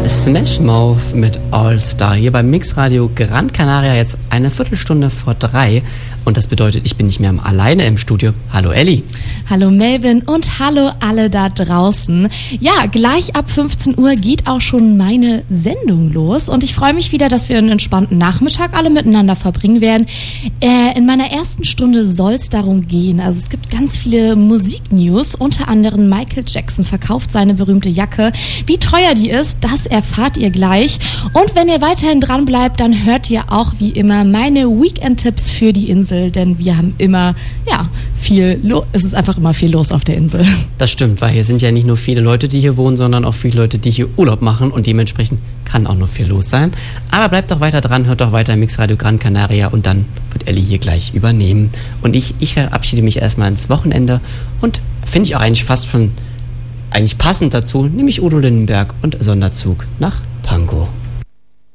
Smash Mouth mit All Star hier beim Mixradio Gran Canaria, jetzt eine Viertelstunde vor 3 und das bedeutet, ich bin nicht mehr alleine im Studio. Hallo Elli. Hallo Melvin und hallo alle da draußen. Ja, gleich ab 15 Uhr geht auch schon meine Sendung los und ich freue mich wieder, dass wir einen entspannten Nachmittag alle miteinander verbringen werden. In meiner ersten Stunde soll es darum gehen, also es gibt ganz viele Musiknews, unter anderem Michael Jackson verkauft seine berühmte Jacke. Wie teuer die ist, das erfahrt ihr gleich. Und wenn ihr weiterhin dran bleibt, dann hört ihr auch wie immer meine Weekend-Tipps für die Insel, denn wir haben immer, es ist einfach immer viel los auf der Insel. Das stimmt, weil hier sind ja nicht nur viele Leute, die hier wohnen, sondern auch viele Leute, die hier Urlaub machen und dementsprechend kann auch noch viel los sein. Aber bleibt doch weiter dran, hört doch weiter Mixradio Gran Canaria und dann wird Elli hier gleich übernehmen. Und ich verabschiede mich erstmal ins Wochenende und finde ich auch eigentlich fast schon passend dazu, nämlich Udo Lindenberg und Sonderzug nach